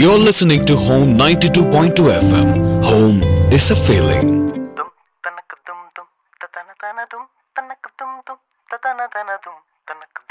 You're listening to Home 92.2 FM. Home is a feeling. Dum tanaka dum dum tatana tana dum tanaka dum dum tatana tana dum tanaka